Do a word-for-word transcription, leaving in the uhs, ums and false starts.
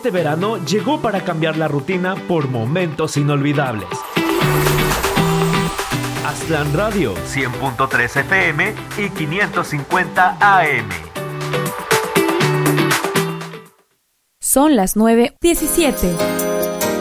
Este verano llegó para cambiar la rutina por momentos inolvidables. Aztlán Radio, cien punto tres F M y quinientos cincuenta A M. Son las nueve diecisiete.